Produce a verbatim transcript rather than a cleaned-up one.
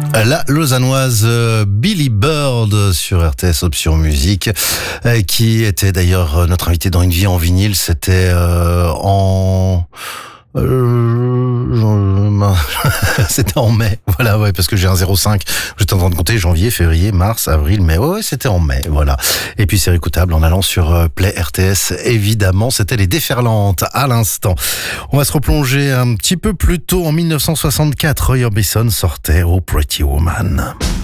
La lausannoise euh, Billy Bird sur R T S Option Musique, euh, qui était d'ailleurs euh, notre invité dans Une vie en vinyle. C'était euh, en... Euh, c'était en mai, voilà, ouais, parce que j'ai un zéro cinq. J'étais en train de compter janvier, février, mars, avril, mai. Ouais, c'était en mai, voilà. Et puis c'est réécoutable en allant sur euh, Play R T S, évidemment. C'était les Déferlantes à l'instant. On va se replonger un petit peu plus tôt en mille neuf cent soixante-quatre. Roy Orbison sortait Oh Pretty Woman.